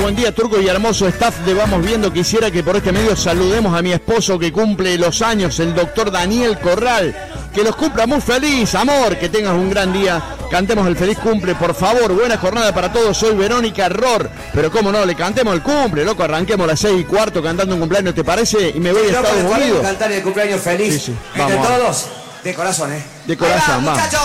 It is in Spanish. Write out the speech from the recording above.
buen día, Turco y hermoso staff de Vamos Viendo. Quisiera que por este medio saludemos a mi esposo que cumple los años, el doctor Daniel Corral. Que los cumpla muy feliz, amor, que tengas un gran día. Cantemos el feliz cumple, por favor. Buena jornada para todos. Soy Verónica Ror. Pero cómo no, le cantemos el cumple, loco. Arranquemos a las 6:15 cantando un cumpleaños, ¿te parece? Y me voy a Estados Unidos. Cantar el cumpleaños feliz. Sí. Entre Vamos. todos, de corazón, De corazón, vamos.